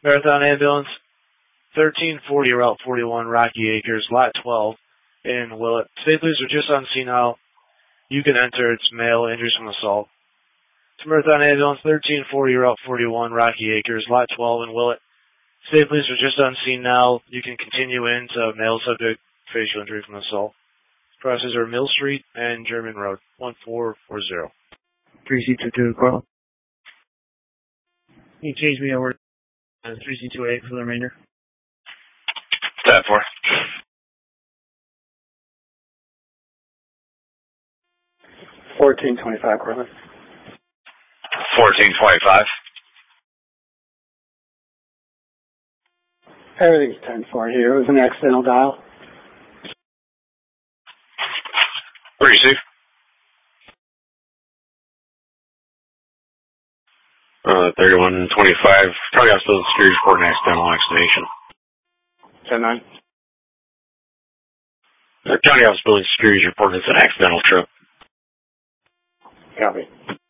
Marathon Ambulance, 1340 Route 41, Rocky Acres, Lot 12 in Willett. State police are just on scene now. You can enter. It's male, injuries from assault. To Marathon Ambulance, 1340 Route 41, Rocky Acres, Lot 12 in Willett. State police are just on scene now. You can continue into male subject, facial injury from assault. Crosses are Mill Street and German Road, 1440. 3C22 Carl. Can you change me over to 3C28 for the remainder? That for. 1425 Corlin. 1425. Everything's 10-4 here. It was an accidental dial. Receive. 3125. County Hospital Security Report an accidental extubation. 10-9. County Hospital Security Report is an accidental trip. Copy.